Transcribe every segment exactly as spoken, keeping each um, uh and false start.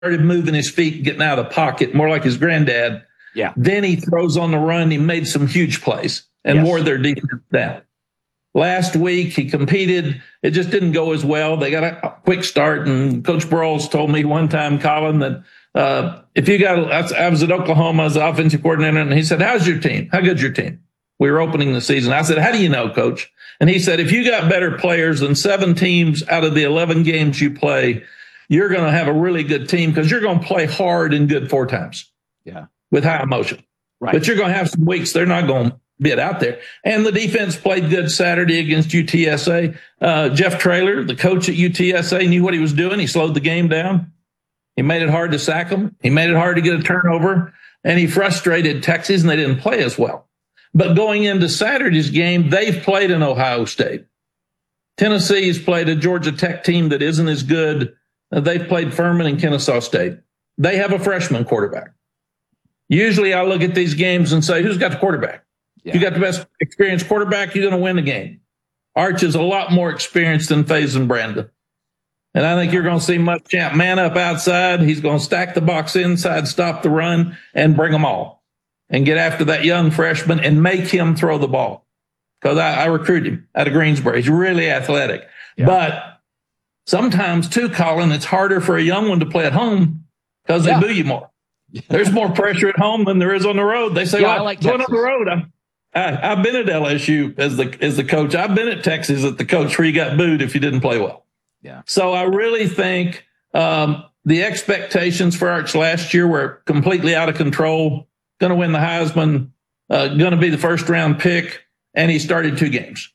started moving his feet, getting out of the pocket, more like his granddad. Yeah. Then he throws on the run. He made some huge plays and Yes. wore their defense down. Last week, he competed. It just didn't go as well. They got a quick start, and Coach Broyles told me one time, Colin, that uh, if you got, I was at Oklahoma as offensive coordinator, and he said, how's your team? How good's your team? We were opening the season. I said, how do you know, Coach? And he said, if you got better players than seven teams out of the eleven games you play, you're going to have a really good team because you're going to play hard and good four times. Yeah. With high emotion. Right. But you're going to have some weeks they're not going to be out there. And the defense played good Saturday against U T S A. Uh, Jeff Traylor, the coach at U T S A, knew what he was doing. He slowed the game down. He made it hard to sack them. He made it hard to get a turnover. And he frustrated Texas, and they didn't play as well. But going into Saturday's game, they've played in Ohio State. Tennessee's played a Georgia Tech team that isn't as good. Uh, they've played Furman and Kennesaw State. They have a freshman quarterback. Usually I look at these games and say, who's got the quarterback? Yeah. You got the best experienced quarterback, you're going to win the game. Arch is a lot more experienced than Faison Brandon. And I think you're going to see Muschamp man up outside. He's going to stack the box inside, stop the run, and bring them all. And get after that young freshman and make him throw the ball. Because I, I recruited him out of Greensboro. He's really athletic. Yeah. But sometimes, too, Colin, it's harder for a young one to play at home because they yeah. boo you more. There's more pressure at home than there is on the road. They say, yeah, well, I like going on the road, I'm, I, I've been at L S U as the as the coach. I've been at Texas as the coach where you got booed if you didn't play well. Yeah. So I really think um, the expectations for Arch last year were completely out of control. Going to win the Heisman, uh, going to be the first round pick, and he started two games.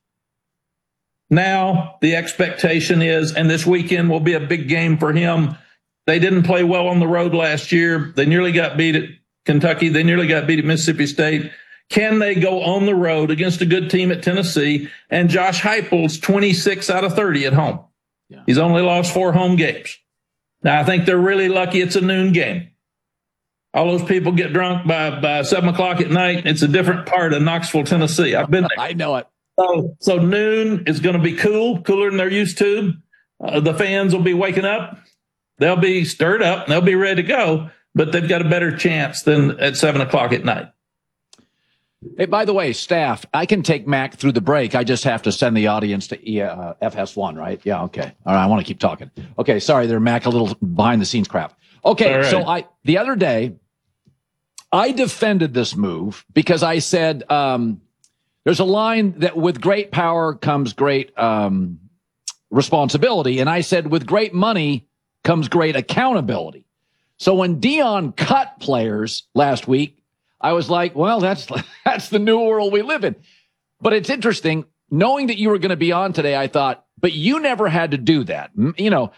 Now the expectation is, and this weekend will be a big game for him. They didn't play well on the road last year. They nearly got beat at Kentucky. They nearly got beat at Mississippi State. Can they go on the road against a good team at Tennessee? And Josh Heupel's twenty-six out of thirty at home. Yeah. He's only lost four home games. Now, I think they're really lucky it's a noon game. All those people get drunk by, by seven o'clock at night. It's a different part of Knoxville, Tennessee. I've been there. I know it. So, so noon is going to be cool, cooler than they're used to. Uh, the fans will be waking up. They'll be stirred up. And they'll be ready to go, but they've got a better chance than at seven o'clock at night. Hey, by the way, staff, I can take Mac through the break. I just have to send the audience to uh, F S one, right? Yeah, okay. All right, I want to keep talking. Okay, sorry there, Mac, a little behind-the-scenes crap. Okay, right. So I the other day, I defended this move because I said um, there's a line that with great power comes great um, responsibility. And I said with great money comes great accountability. So when Deion cut players last week, I was like, well, that's that's the new world we live in. But it's interesting, knowing that you were going to be on today, I thought, but you never had to do that. You know,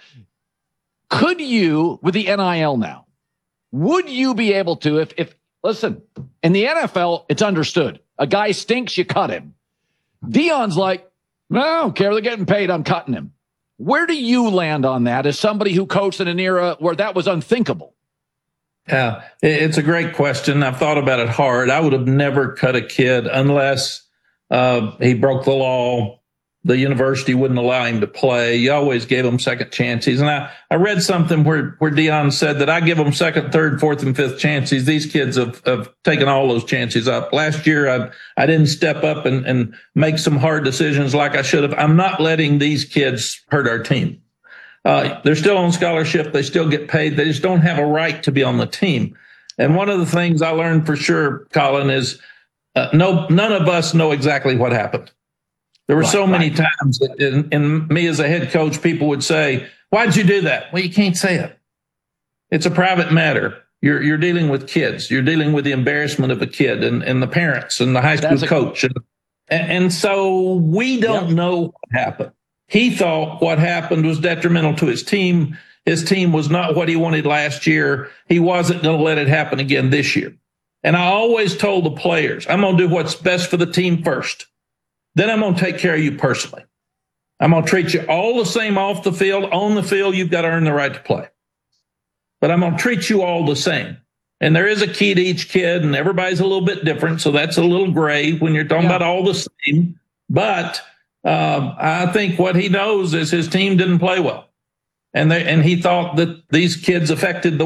could you, with the N I L now, would you be able to, if, if listen, in the N F L, it's understood. A guy stinks, you cut him. Deion's like, no, I don't care. They're getting paid. I'm cutting him. Where do you land on that as somebody who coached in an era where that was unthinkable? Yeah, it's a great question. I've thought about it hard. I would have never cut a kid unless uh, he broke the law. The university wouldn't allow him to play. You always gave him second chances. And I, I read something where, where Deion said that I give them second, third, fourth, and fifth chances. These kids have, have taken all those chances up. Last year, I, I didn't step up and, and make some hard decisions like I should have. I'm not letting these kids hurt our team. Uh, they're still on scholarship. They still get paid. They just don't have a right to be on the team. And one of the things I learned for sure, Colin, is uh, no, none of us know exactly what happened. There were right, so many right. times that in, in me as a head coach, people would say, why'd you do that? Well, you can't say it. It's a private matter. You're you're dealing with kids. You're dealing with the embarrassment of a kid and, and the parents and the high school coach. And, and so we don't yep. know what happened. He thought what happened was detrimental to his team. His team was not what he wanted last year. He wasn't going to let it happen again this year. And I always told the players, I'm going to do what's best for the team first. Then I'm going to take care of you personally. I'm going to treat you all the same off the field. On the field, you've got to earn the right to play. But I'm going to treat you all the same. And there is a key to each kid, and everybody's a little bit different. So that's a little gray when you're talking yeah. about all the same. But um, I think what he knows is his team didn't play well. and they, and he thought that these kids affected the